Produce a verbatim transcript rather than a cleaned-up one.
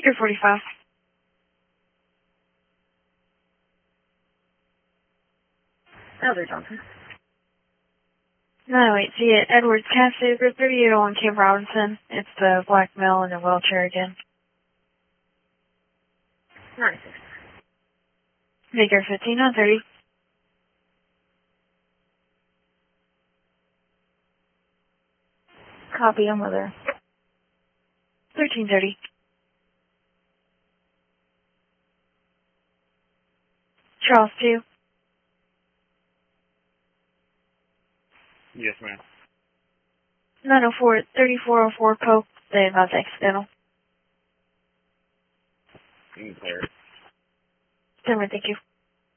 Baker forty-five. Elder Johnson. nine oh eight, see it. Edwards Cassidy, thirty-eight oh one Cape Robinson. It's the black male in the wheelchair again. ninety-six. Baker fifteen on thirty. Copy, I'm with her. thirteen thirty. Charles two. Yes, ma'am. nine oh four, thirty-four oh four Pope. They about accidental. You can clear it. Timber, thank you.